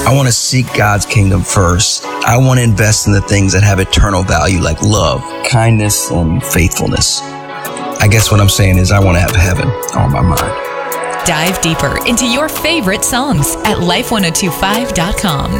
I want to seek God's kingdom first. I want to invest in the things that have eternal value like love, kindness, and faithfulness. I guess what I'm saying is I want to have heaven on my mind. Dive deeper into your favorite songs at life1025.com.